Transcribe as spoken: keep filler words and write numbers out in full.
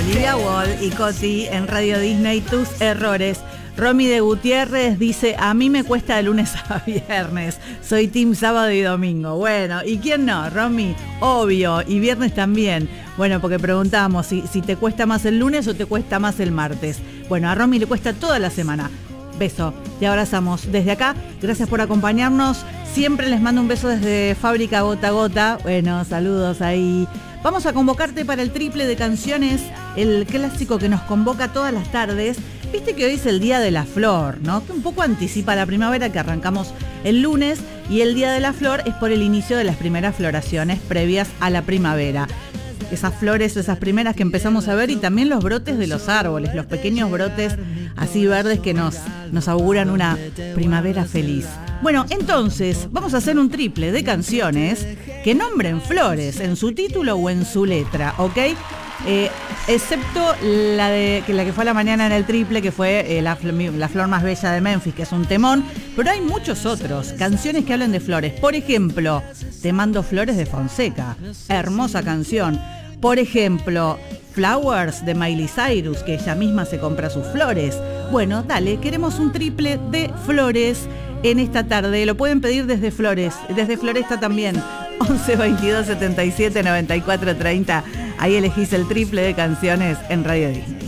Olivia Wall y Coti en Radio Disney, Tus Errores. Romy de Gutiérrez dice, a mí me cuesta de lunes a viernes, soy team sábado y domingo. Bueno, ¿y quién no, Romy? Obvio, y viernes también. Bueno, porque preguntábamos si, si te cuesta más el lunes o te cuesta más el martes. Bueno, a Romy le cuesta toda la semana. Beso, te abrazamos desde acá, gracias por acompañarnos. Siempre les mando un beso desde Fábrica Gota a Gota. Bueno, saludos ahí. Vamos a convocarte para el triple de canciones, el clásico que nos convoca todas las tardes. Viste que hoy es el Día de la Flor, ¿no? Que un poco anticipa la primavera, que arrancamos el lunes, y el Día de la Flor es por el inicio de las primeras floraciones previas a la primavera. Esas flores, esas primeras que empezamos a ver, y también los brotes de los árboles, los pequeños brotes así verdes que nos, nos auguran una primavera feliz. Bueno, entonces vamos a hacer un triple de canciones que nombren flores en su título o en su letra, ¿ok? Eh, excepto la, de, que la que fue a la mañana en el triple, que fue eh, la, la flor más bella de Memphis, que es un temón, pero hay muchos otros, canciones que hablan de flores. Por ejemplo, Te mando flores de Fonseca, hermosa canción. Por ejemplo, Flowers de Miley Cyrus, que ella misma se compra sus flores. Bueno, dale, queremos un triple de flores en esta tarde. Lo pueden pedir desde Flores, desde Floresta también. once veintidós setenta y siete noventa y cuatro treinta. Ahí elegís el triple de canciones en Radio Disney.